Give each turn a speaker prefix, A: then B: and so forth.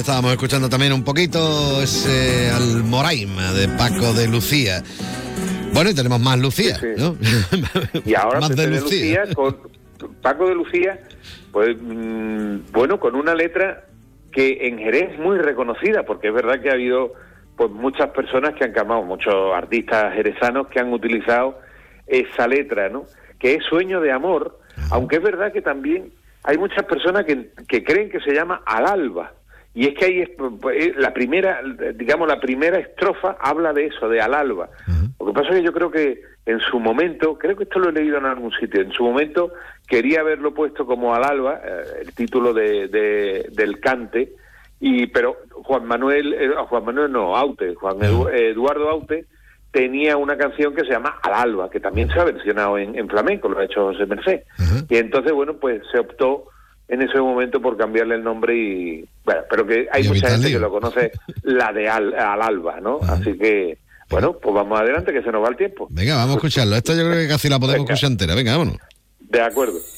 A: estábamos escuchando también un poquito ese Almoraima de Paco de Lucía. Bueno, y tenemos más Lucía,
B: sí.
A: ¿no?
B: Y ahora
A: más
B: de Lucía, con Paco de Lucía, pues bueno, con una letra que en Jerez es muy reconocida, porque es verdad que ha habido pues muchas personas que han cambiado, muchos artistas jerezanos que han utilizado esa letra, ¿no? Que es Sueño de Amor, aunque es verdad que también hay muchas personas que creen que se llama Al Alba, y es que ahí la primera estrofa habla de eso, de Al Alba. Lo que pasa es que yo creo que en su momento, creo que esto lo he leído en algún sitio, en su momento quería haberlo puesto como Al Alba, el título del cante, pero Eduardo Aute tenía una canción que se llama Al Alba, que también se ha versionado en flamenco, lo ha hecho José Merced. Y entonces, bueno, pues se optó en ese momento por cambiarle el nombre y, bueno, pero que hay mucha gente que lo conoce, la de Al Alba, ¿no? Así que, bueno, pues vamos adelante, que se nos va el tiempo.
A: Venga, vamos a escucharlo. Esta yo creo que casi la podemos escuchar entera. Venga, vámonos.
B: De acuerdo.